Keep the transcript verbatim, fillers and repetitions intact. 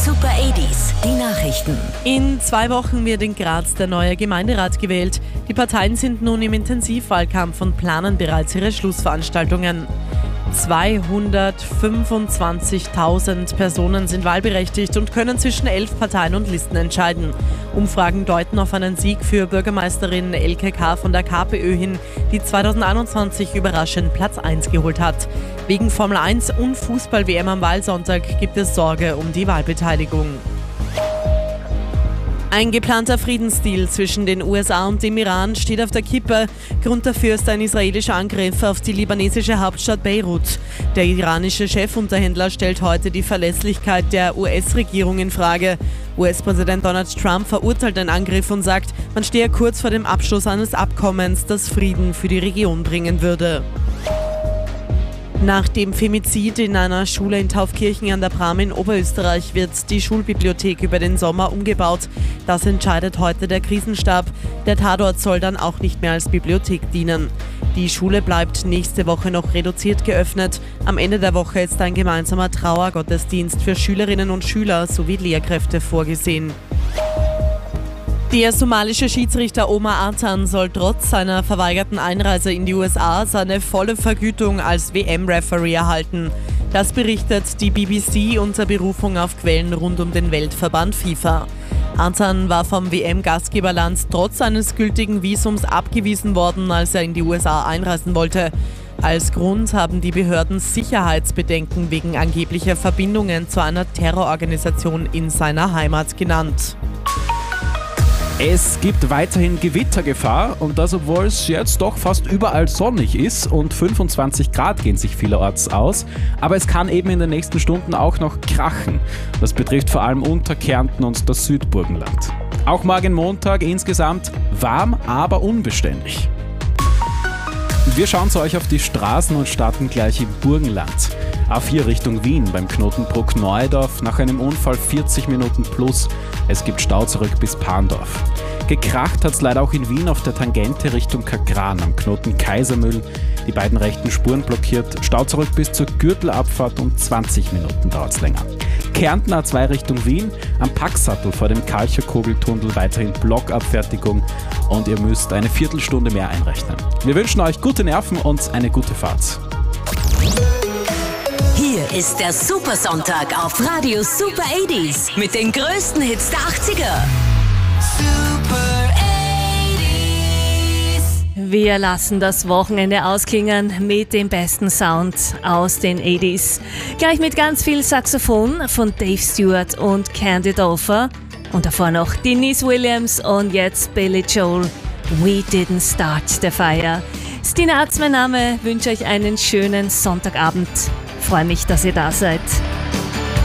Super achtziger, die Nachrichten. In zwei Wochen wird in Graz der neue Gemeinderat gewählt. Die Parteien sind nun im Intensivwahlkampf und planen bereits ihre Schlussveranstaltungen. zweihundertfünfundzwanzigtausend Personen sind wahlberechtigt und können zwischen elf Parteien und Listen entscheiden. Umfragen deuten auf einen Sieg für Bürgermeisterin Elke K. von der KPÖ hin, die zweitausendeinundzwanzig überraschend Platz eins geholt hat. Wegen Formel eins und Fußball-W M am Wahlsonntag gibt es Sorge um die Wahlbeteiligung. Ein geplanter Friedensdeal zwischen den U S A und dem Iran steht auf der Kippe. Grund dafür ist ein israelischer Angriff auf die libanesische Hauptstadt Beirut. Der iranische Chefunterhändler stellt heute die Verlässlichkeit der U S-Regierung in Frage. U S-Präsident Donald Trump verurteilt den Angriff und sagt, man stehe kurz vor dem Abschluss eines Abkommens, das Frieden für die Region bringen würde. Nach dem Femizid in einer Schule in Taufkirchen an der Bram in Oberösterreich wird die Schulbibliothek über den Sommer umgebaut. Das entscheidet heute der Krisenstab. Der Tatort soll dann auch nicht mehr als Bibliothek dienen. Die Schule bleibt nächste Woche noch reduziert geöffnet. Am Ende der Woche ist ein gemeinsamer Trauergottesdienst für Schülerinnen und Schüler sowie Lehrkräfte vorgesehen. Der somalische Schiedsrichter Omar Artan soll trotz seiner verweigerten Einreise in die U S A seine volle Vergütung als W M-Referee erhalten. Das berichtet die B B C unter Berufung auf Quellen rund um den Weltverband FIFA. Artan war vom W M-Gastgeberland trotz eines gültigen Visums abgewiesen worden, als er in die U S A einreisen wollte. Als Grund haben die Behörden Sicherheitsbedenken wegen angeblicher Verbindungen zu einer Terrororganisation in seiner Heimat genannt. Es gibt weiterhin Gewittergefahr und das, obwohl es jetzt doch fast überall sonnig ist und fünfundzwanzig Grad gehen sich vielerorts aus. Aber es kann eben in den nächsten Stunden auch noch krachen. Das betrifft vor allem Unterkärnten und das Südburgenland. Auch morgen Montag insgesamt warm, aber unbeständig. Wir schauen zu euch auf die Straßen und starten gleich im Burgenland. A vier Richtung Wien beim Knotenbruck Neudorf, nach einem Unfall vierzig Minuten plus. Es gibt Stau zurück bis Parndorf. Gekracht hat es leider auch in Wien auf der Tangente Richtung Kagran am Knoten Kaisermühl. Die beiden rechten Spuren blockiert, Stau zurück bis zur Gürtelabfahrt und zwanzig Minuten dauert es länger. Kärnten A zwei Richtung Wien, am Packsattel vor dem Kalcherkogeltunnel weiterhin Blockabfertigung und ihr müsst eine Viertelstunde mehr einrechnen. Wir wünschen euch gute Nerven und eine gute Fahrt. Hier ist der Supersonntag auf Radio Super achtziger mit den größten Hits der achtziger. Super achtziger. Wir lassen das Wochenende ausklingen mit dem besten Sound aus den achtziger. Gleich mit ganz viel Saxophon von Dave Stewart und Candy Dolfer. Und davor noch Denise Williams und jetzt Billy Joel. We didn't start the fire. Stina Arz, mein Name, wünsche euch einen schönen Sonntagabend. Freue mich, dass ihr da seid.